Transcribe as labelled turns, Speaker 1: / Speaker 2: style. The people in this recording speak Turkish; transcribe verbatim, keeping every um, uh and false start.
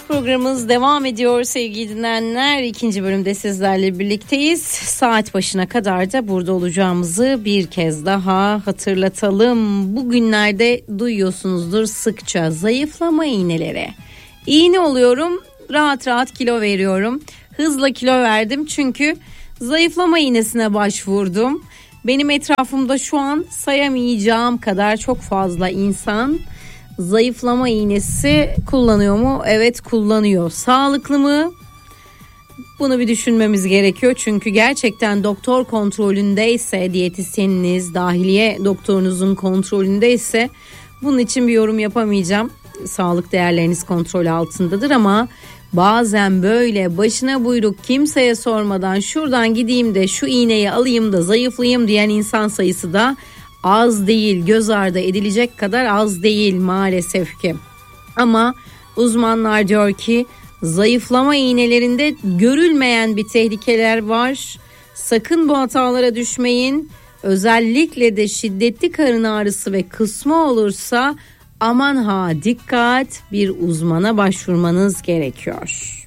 Speaker 1: programımız devam ediyor sevgili dinleyenler. İkinci bölümde sizlerle birlikteyiz. Saat başına kadar da burada olacağımızı bir kez daha hatırlatalım. Bugünlerde duyuyorsunuzdur sıkça zayıflama iğneleri. İğne oluyorum, rahat rahat kilo veriyorum. Hızla kilo verdim çünkü zayıflama iğnesine başvurdum. Benim etrafımda şu an sayamayacağım kadar çok fazla insan zayıflama iğnesi kullanıyor mu? Evet, kullanıyor. Sağlıklı mı? Bunu bir düşünmemiz gerekiyor. Çünkü gerçekten doktor kontrolündeyse, diyetisyeniniz, dahiliye doktorunuzun kontrolündeyse bunun için bir yorum yapamayacağım. Sağlık değerleriniz kontrol altındadır ama bazen böyle başına buyruk kimseye sormadan şuradan gideyim de şu iğneyi alayım da zayıflayayım diyen insan sayısı da az değil, göz ardı edilecek kadar az değil maalesef ki. Ama uzmanlar diyor ki zayıflama iğnelerinde görülmeyen bir tehlikeler var. Sakın bu hatalara düşmeyin. Özellikle de şiddetli karın ağrısı ve kısma olursa aman ha dikkat, bir uzmana başvurmanız gerekiyor.